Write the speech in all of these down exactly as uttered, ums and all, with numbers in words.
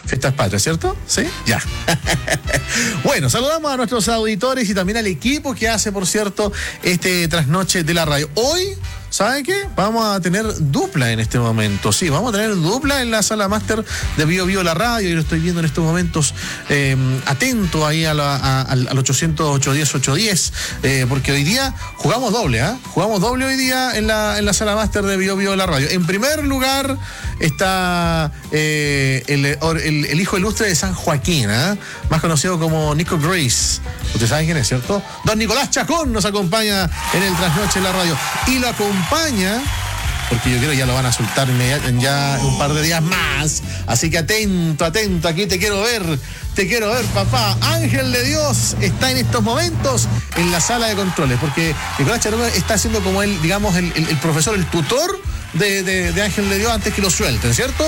Fiestas Patrias, ¿cierto? ¿Sí? Ya. Bueno, saludamos a nuestros auditores y también al equipo que hace, por cierto, este trasnoche de la radio. Hoy, ¿sabe qué? Vamos a tener dupla en este momento. Sí, vamos a tener dupla en la sala máster de Bio Bio la radio. Yo lo estoy viendo en estos momentos eh, atento ahí a la, a, al, al ochocientos, ochocientos diez, ochocientos diez, eh, porque hoy día jugamos doble, ¿ah? ¿eh? Jugamos doble hoy día en la, en la sala máster de Bio Bio la radio. En primer lugar está eh, el, el, el hijo ilustre de San Joaquín, ¿eh? Más conocido como Nico Grace. Ustedes saben quién es, ¿cierto? Don Nicolás Chacón nos acompaña en el trasnoche en la radio. Y lo acompaña, porque yo creo que ya lo van a soltar ya un par de días más. Así que atento, atento, aquí te quiero ver, te quiero ver, papá. Ángel de Dios está en estos momentos en la sala de controles, porque Nicolás Chacón está haciendo como el, digamos, el, el, el profesor, el tutor de, de, de Ángel de Dios antes que lo suelten, ¿cierto?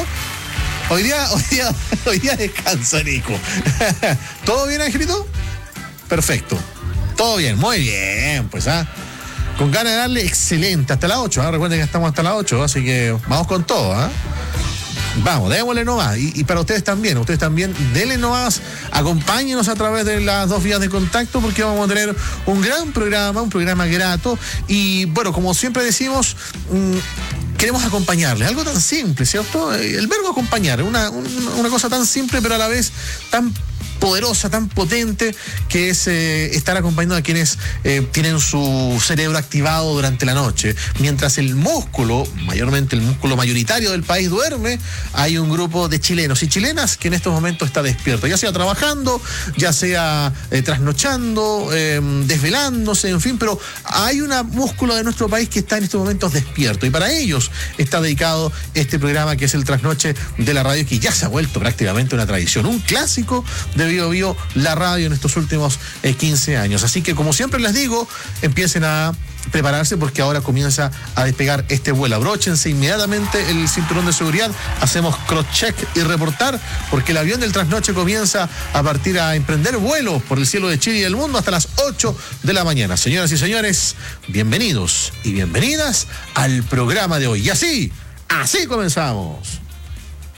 Hoy día, hoy día, hoy día descansa, Nico. ¿Todo bien, Angelito? Perfecto. Todo bien, muy bien, pues, ¿ah? Con ganas de darle excelente, hasta las ocho, ¿eh? Recuerden que estamos hasta las ocho, así que vamos con todo, ¿eh? Vamos, démosle nomás. Y, y para ustedes también, ustedes también, denle nomás, acompáñenos a través de las dos vías de contacto, porque vamos a tener un gran programa, un programa grato. Y bueno, como siempre decimos, mmm, queremos acompañarles, algo tan simple, ¿cierto? El verbo acompañar, una, una cosa tan simple, pero a la vez tan poderosa, tan potente, que es eh, estar acompañando a quienes eh, tienen su cerebro activado durante la noche. Mientras el músculo, mayormente el músculo mayoritario del país, duerme, hay un grupo de chilenos y chilenas que en estos momentos está despierto, ya sea trabajando, ya sea eh, trasnochando, eh, desvelándose, en fin, pero hay un músculo de nuestro país que está en estos momentos despierto, y para ellos está dedicado este programa que es el Trasnoche de la radio, que ya se ha vuelto prácticamente una tradición, un clásico de Bio Bio la radio en estos últimos eh, quince años. Así que, como siempre les digo, empiecen a prepararse, porque ahora comienza a despegar este vuelo. Abróchense inmediatamente el cinturón de seguridad, hacemos cross-check y reportar, porque el avión del Trasnoche comienza a partir a emprender vuelo por el cielo de Chile y del mundo hasta las ocho de la mañana. Señoras y señores, bienvenidos y bienvenidas al programa de hoy. Y así, así comenzamos.